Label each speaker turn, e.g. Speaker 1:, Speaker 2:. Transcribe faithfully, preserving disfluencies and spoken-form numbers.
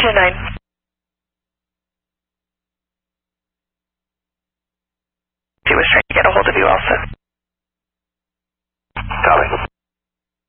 Speaker 1: two nine. He was trying to get a hold of you also.